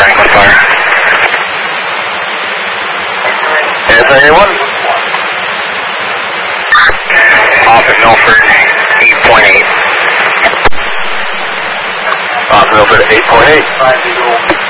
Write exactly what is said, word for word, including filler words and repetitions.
Franklin Fire. S A A one. Off at Milford, eight point eight. Off at Milford, eight point eight.